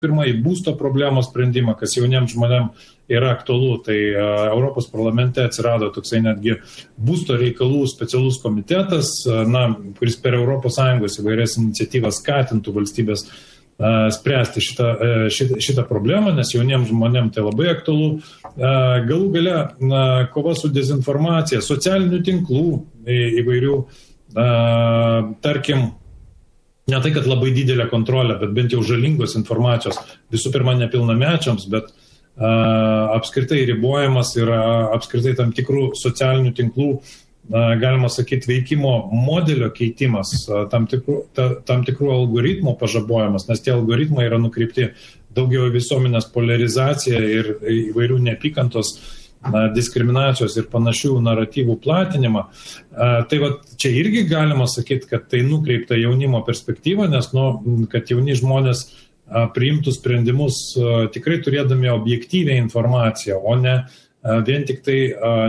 pirma į būsto problemos sprendimą, kas jauniems žmonėms yra aktualu. Tai Europos parlamente atsirado toksai netgi būsto reikalų specialus komitetas, kuris per ES įvairias iniciatyvas skatintų valstybės spręsti šitą problemą, nes jauniems žmonėms tai labai aktualu. Galų gale kova su dezinformacija, socialinių tinklų įvairių, tarkim, ne tai, kad labai didelė kontrolė, bet bent jau žalingos informacijos, visų pirma nepilnamečiams, bet apskritai ribojamas ir apskritai tam tikrų socialinių tinklų, galima sakyti, veikimo modelio keitimas, tam tikrų algoritmų pažabojimas, nes tie algoritmai yra nukreipti daugiau visuomenės polarizaciją ir įvairių neapykantos, diskriminacijos ir panašių naratyvų platinimą. Tai va, čia irgi galima sakyti, kad tai nukreipta jaunimo perspektyva, nes kad jauni žmonės priimtų sprendimus tikrai turėdami objektyvią informaciją, o ne vien tik tai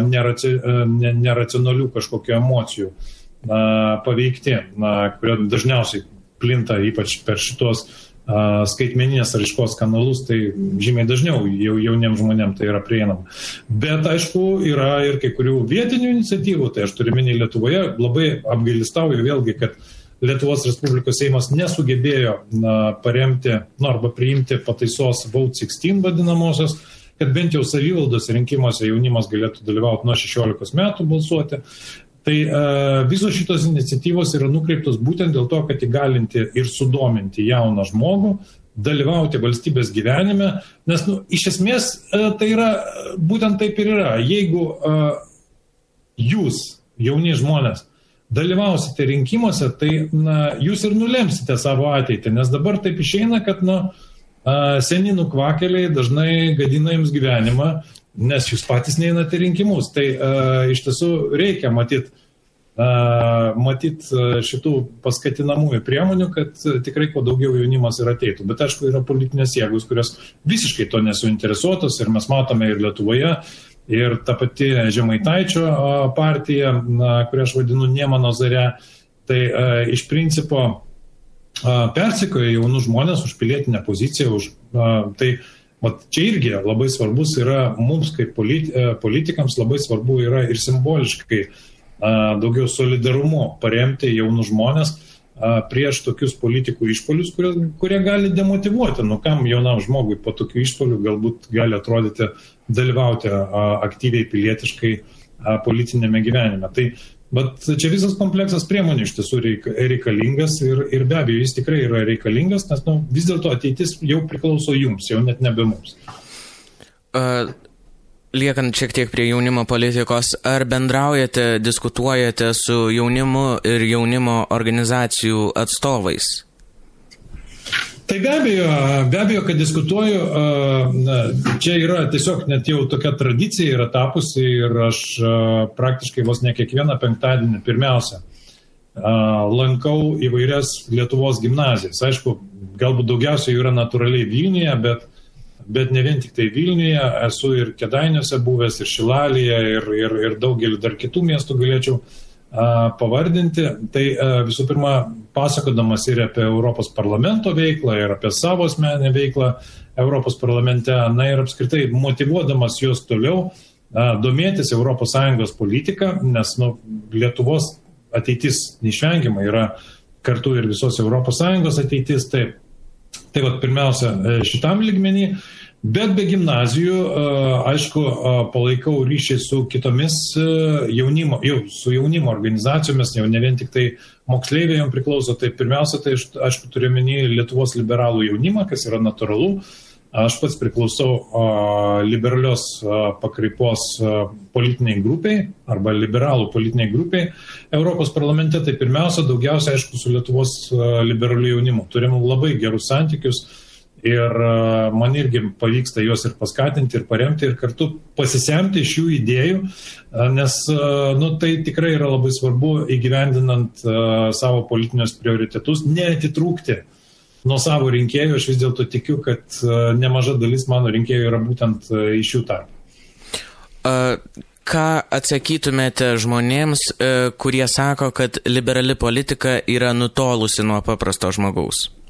neracionalių kažkokių emocijų paveikti, kurie dažniausiai plinta ypač per šitos skaitmeninės raiškos kanalus, tai žymiai dažniau jauniems žmonėms tai yra prieinama. Bet aišku, yra ir kai kurių vietinių iniciatyvų, tai aš turiu minį Lietuvoje, labai apgailestauju vėlgi, kad Lietuvos Respublikos Seimas nesugebėjo paremti, arba priimti pataisos Vote 16 vadinamosios, kad bent jau savivaldos rinkimuose jaunimas galėtų dalyvauti nuo 16 metų balsuoti. Tai visos šitos iniciatyvos yra nukreiptos būtent dėl to, kad įgalinti ir sudominti jauną žmogų, dalyvauti valstybės gyvenime, nes iš esmės tai yra, būtent taip ir yra. Jeigu jūs, jauni žmonės, dalyvausite rinkimuose, tai jūs ir nulemsite savo ateitį, nes dabar taip išeina, kad seni nukvakeliai dažnai gadina jums gyvenimą, nes jūs patys neeinate rinkimus. Tai iš tiesų reikia matyt šitų paskatinamųjų priemonių, kad tikrai kuo daugiau jaunimas ir ateitų. Bet aišku, yra politinės jėgos, kurios visiškai to nesuinteresuotos ir mes matome ir Lietuvoje, ir ta pati Žemaitaičio partija, kurią aš vadinu Nemano Zare, tai iš principo persekioja jaunus žmonės už pilietinę poziciją, tai čia irgi labai svarbus yra mums kaip politikams, labai svarbu yra ir simboliškai daugiau solidarumo paremti jaunus žmonės prieš tokius politikų išpolius, kurie gali demotyvuoti. Kam jaunam žmogui po tokių išpolių galbūt gali atrodyti dalyvauti aktyviai pilietiškai politinėme gyvenime. Bet čia visas kompleksas priemonių iš tiesų reikalingas ir be abejo jis tikrai yra reikalingas, nes vis dėlto ateitis jau priklauso jums, jau net nebe mums. Liekant šiek tiek prie jaunimo politikos, ar bendraujate, diskutuojate su jaunimu ir jaunimo organizacijų atstovais? Tai be abejo, kad diskutuoju, čia yra tiesiog net jau tokia tradicija yra tapusi ir aš praktiškai vos ne kiekvieną penktadienį pirmiausia lankau įvairias Lietuvos gimnazijas. Aišku, galbūt daugiausiai yra natūraliai Vilniuje, bet ne vien tik tai Vilniuje, esu ir Kėdainiuose buvęs, ir Šilalėje, ir daugelį dar kitų miestų galėčiau pavardinti. Tai visų pirma, pasakodamas ir apie Europos parlamento veiklą, ir apie savo asmeninę veiklą Europos parlamente, ir apskritai motyvuodamas juos toliau domėtis ES politiką, nes Lietuvos ateitis neišvengiamai yra kartu ir visos ES ateitis. Tai pirmiausia šitam lygmenį. Bet be gimnazijų, aišku, palaikau ryšį su kitomis jaunimo organizacijomis, jau ne vien tik tai moksleiviai jom priklauso. Tai pirmiausia, tai aišku, turiu omeny Lietuvos liberalų jaunimą, kas yra natūralu. Aš pats priklausau liberalios pakraipos politiniai grupiai arba liberalų politiniai grupiai Europos parlamente. Tai pirmiausia, daugiausia, aišku, su Lietuvos liberaliu jaunimu. Turim labai gerus santykius. Ir man irgi pavyksta juos ir paskatinti, ir paremti, ir kartu pasisemti iš jų idėjų, nes tai tikrai yra labai svarbu įgyvendinant savo politinius prioritetus, neatitrūkti nuo savo rinkėjų. Aš vis dėlto tikiu, kad nemaža dalis mano rinkėjų yra būtent iš jų tarpo. Ką atsakytumėte žmonėms, kurie sako, kad liberali politika yra nutolusi nuo paprasto žmogaus?